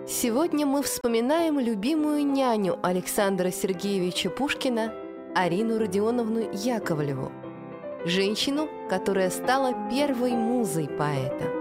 Сегодня мы вспоминаем любимую няню Александра Сергеевича Пушкина Арину Родионовну Яковлеву, женщину, которая стала первой музой поэта.